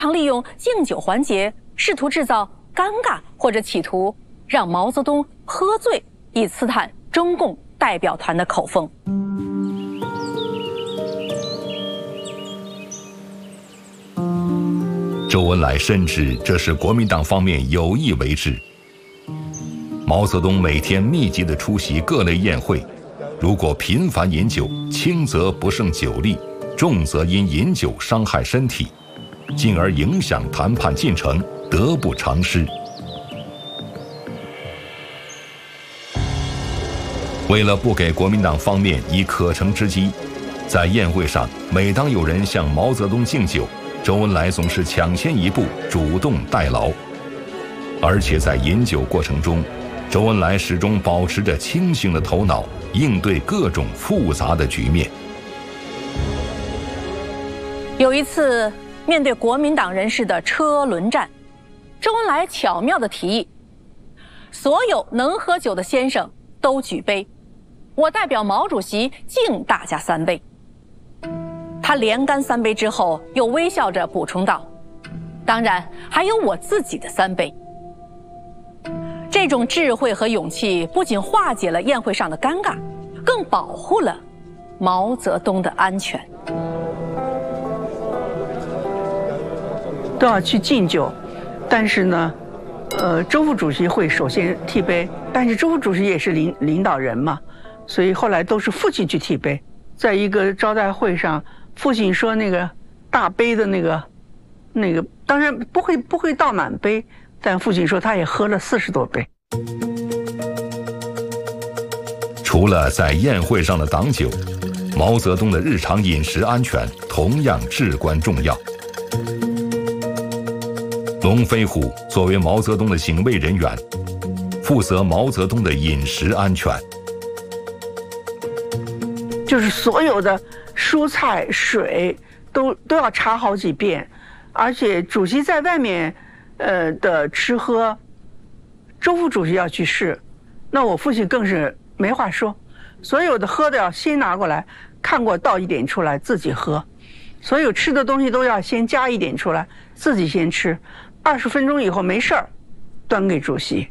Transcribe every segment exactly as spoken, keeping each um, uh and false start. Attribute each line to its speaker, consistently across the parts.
Speaker 1: 常利用敬酒环节，试图制造尴尬，或者企图让毛泽东喝醉，以刺探中共代表团的口风。
Speaker 2: 周恩来深知这是国民党方面有意为之。毛泽东每天密集地出席各类宴会，如果频繁饮酒，轻则不胜酒力，重则因饮酒伤害身体，进而影响谈判进程，得不偿失。为了不给国民党方面以可乘之机，在宴会上，每当有人向毛泽东敬酒，周恩来总是抢先一步，主动代劳。而且在饮酒过程中，周恩来始终保持着清醒的头脑，应对各种复杂的局面。
Speaker 1: 有一次，面对国民党人士的车轮战，周恩来巧妙地提议，所有能喝酒的先生都举杯，我代表毛主席敬大家三杯。他连干三杯之后，又微笑着补充道，当然还有我自己的三杯。这种智慧和勇气不仅化解了宴会上的尴尬，更保护了毛泽东的安全。
Speaker 3: 都要去敬酒，但是呢，呃，周副主席会首先替杯，但是周副主席也是领领导人嘛，所以后来都是父亲去替杯。在一个招待会上，父亲说那个大杯的那个那个，当然不会不会倒满杯，但父亲说他也喝了四十多杯。
Speaker 2: 除了在宴会上的挡酒，毛泽东的日常饮食安全同样至关重要。龙飞虎作为毛泽东的警卫人员，负责毛泽东的饮食安全。
Speaker 3: 就是所有的蔬菜、水都都要查好几遍，而且主席在外面，呃的吃喝，周副主席要去试，那我父亲更是没话说，所有的喝的要先拿过来，看过倒一点出来自己喝，所有吃的东西都要先加一点出来，自己先吃，二十分钟以后没事儿，端给主席。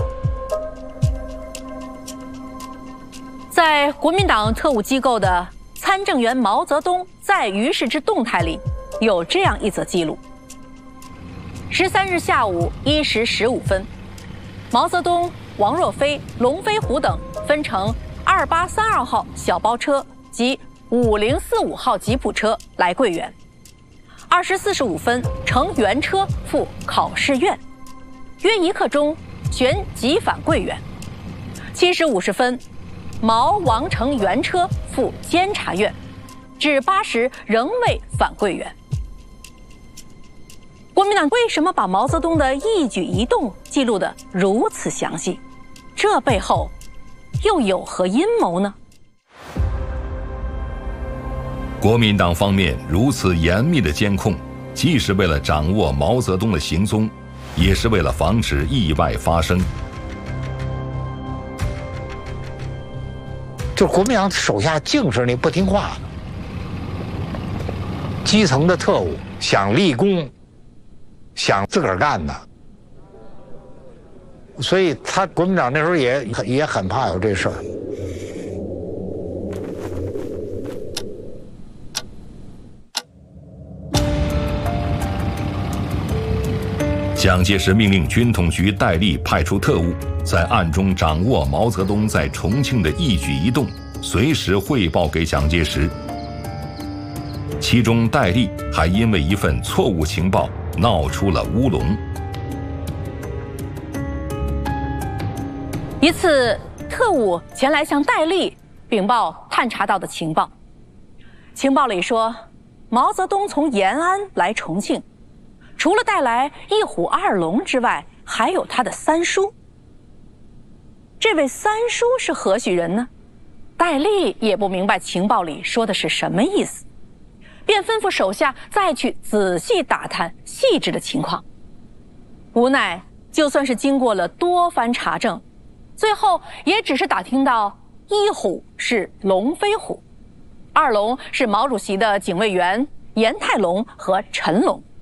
Speaker 1: 在国民党特务机构的参政员毛泽东在于世之动态里，有这样一则记录：十三日下午一时十五分，毛泽东、王若飞、龙飞虎等分乘二八三二号小包车及五零四五号吉普车来桂园。二时四十五分，乘原车赴考试院，约一刻钟旋即返桂园。七时五十分，毛王乘原车赴监察院，至八时仍未返桂园。国民党为什么把毛泽东的一举一动记录得如此详细？这背后又有何阴谋呢？
Speaker 2: 国民党方面如此严密的监控，既是为了掌握毛泽东的行踪，也是为了防止意外发生。
Speaker 4: 就是国民党手下净是那不听话的基层的特务，想立功，想自个儿干的，所以他国民党那时候也也很怕有这事儿。
Speaker 2: 蒋介石命令军统局戴笠派出特务，在暗中掌握毛泽东在重庆的一举一动，随时汇报给蒋介石。其中戴笠还因为一份错误情报闹出了乌龙。
Speaker 1: 一次，特务前来向戴笠禀报探查到的情报，情报里说，毛泽东从延安来重庆，除了带来一虎二龙之外，还有他的三叔。这位三叔是何许人呢？戴笠也不明白情报里说的是什么意思，便吩咐手下再去仔细打探细致的情况。无奈，就算是经过了多番查证，最后也只是打听到一虎是龙飞虎，二龙是毛主席的警卫员严泰龙和陈龙。